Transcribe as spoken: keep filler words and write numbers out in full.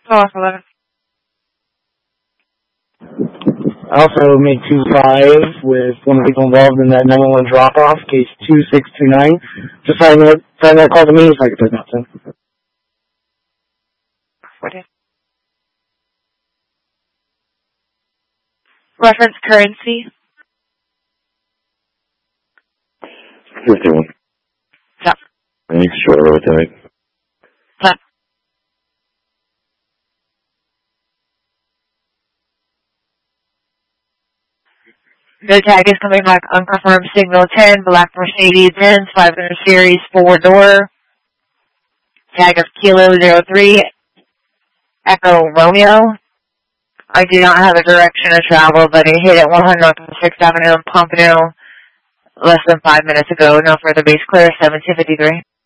Off eleven. Also made two five with one of the people involved in that nine one one drop-off, case two six two nine. Just find that, find that call to me so I can put nothing. What is? Reference currency. fifty-one. Stop. And you can short road tonight. Stop. The tag is coming back unconfirmed signal ten, black Mercedes Benz, five hundred series, four door. Tag of Kilo zero three, Echo Romeo. I do not have a direction of travel, but it hit at one hundred North sixth Avenue in Pompano less than five minutes ago. No further base clear, seven two fifty-three.